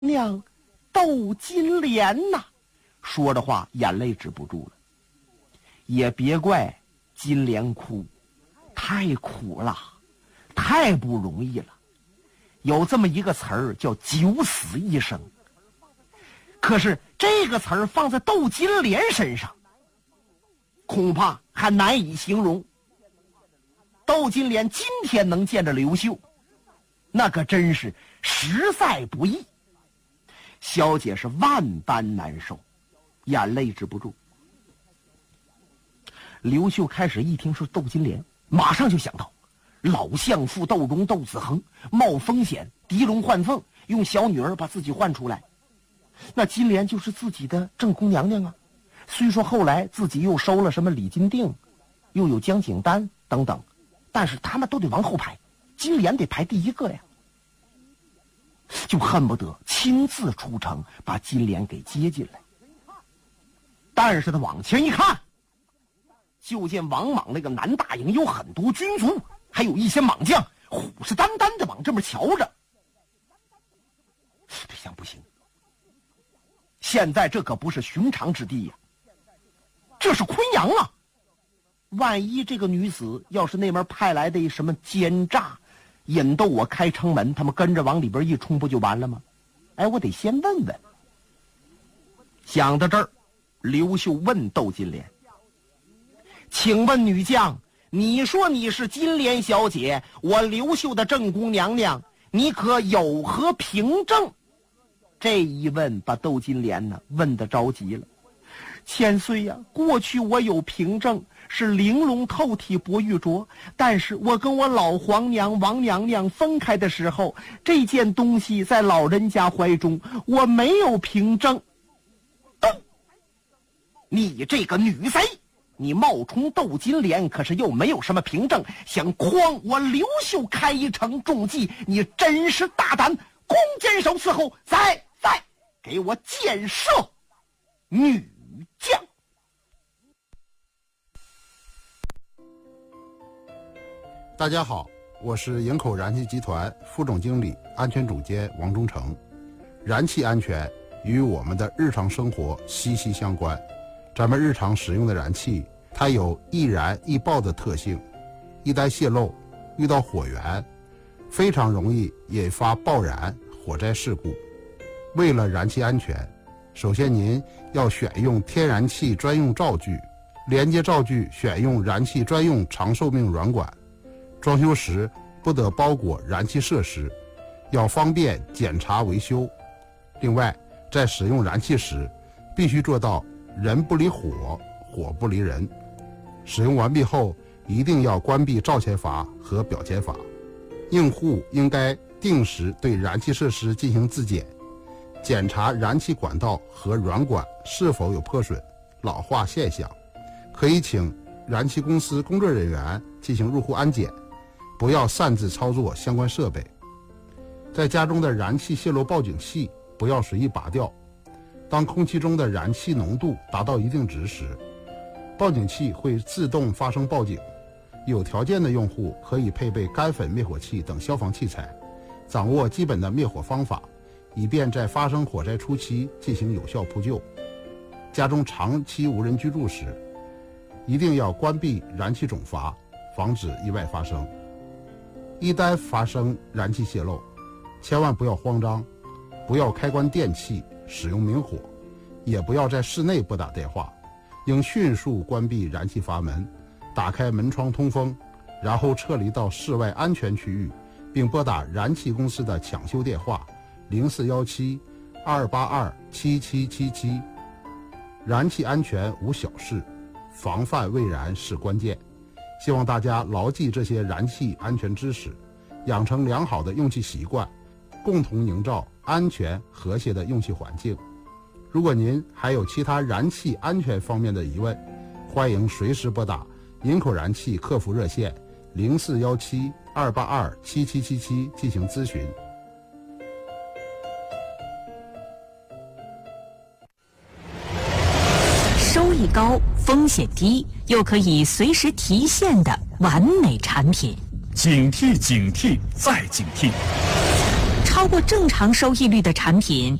娘窦金莲呐！说着话，眼泪止不住了。也别怪金莲哭，太苦了，太不容易了。有这么一个词儿叫九死一生，可是这个词儿放在窦金莲身上，恐怕还难以形容。窦金莲今天能见着刘秀，那可真是实在不易。小姐是万般难受，眼泪止不住。刘秀开始一听是窦金莲，马上就想到老相父窦融、窦子恒冒风险狄龙换凤，用小女儿把自己换出来。那金莲就是自己的正宫娘娘啊。虽说后来自己又收了什么李金定，又有江景丹等等，但是他们都得往后排，金莲得排第一个呀。就恨不得亲自出城把金莲给接进来。但是他往前一看，就见王莽那个南大营有很多军卒，还有一些莽将虎视眈眈的往这边瞧着。这想不行，现在这可不是寻常之地呀，这是昆阳啊！万一这个女子要是那边派来的什么奸诈，引逗我开城门，他们跟着往里边一冲，不就完了吗？哎，我得先问问。想到这儿，刘秀问窦金莲：“请问女将，你说你是金莲小姐，我刘秀的正宫娘娘，你可有何凭证？”这一问把窦金莲呢问得着急了。千岁呀，过去我有凭证，是玲珑透体薄玉镯，但是我跟我老皇娘王娘娘分开的时候，这件东西在老人家怀中，我没有凭证。你这个女贼，你冒充窦金莲，可是又没有什么凭证，想诓我刘秀开一城重计，你真是大胆！弓箭手伺候，再给我箭射女将。 大家好，我是营口燃气集团副总经理、安全总监王忠诚。燃气安全与我们的日常生活息息相关。咱们日常使用的燃气，它有易燃易爆的特性，一旦泄漏，遇到火源，非常容易引发爆燃、火灾事故。为了燃气安全，首先您要选用天然气专用灶具，连接灶具选用燃气专用长寿命软管。装修时不得包裹燃气设施，要方便检查维修。另外，在使用燃气时，必须做到人不离火，火不离人。使用完毕后，一定要关闭灶前阀和表前阀。用户应该定时对燃气设施进行自检，检查燃气管道和软管是否有破损、老化现象。可以请燃气公司工作人员进行入户安检，不要擅自操作相关设备。在家中的燃气泄漏报警器不要随意拔掉。当空气中的燃气浓度达到一定值时，报警器会自动发生报警。有条件的用户可以配备干粉灭火器等消防器材，掌握基本的灭火方法，以便在发生火灾初期进行有效扑救。家中长期无人居住时，一定要关闭燃气总阀，防止意外发生。一旦发生燃气泄漏，千万不要慌张，不要开关电器使用明火，也不要在室内拨打电话，应迅速关闭燃气阀门，打开门窗通风，然后撤离到室外安全区域，并拨打燃气公司的抢修电话0417-282-7777。燃气安全无小事，防范未然是关键。希望大家牢记这些燃气安全知识，养成良好的用气习惯，共同营造安全和谐的用气环境。如果您还有其他燃气安全方面的疑问，欢迎随时拨打营口燃气客服热线0417-282-7777进行咨询。 收益高、风险低，又可以随时提现的完美产品。 警惕，警惕，再警惕！ 超过正常收益率的产品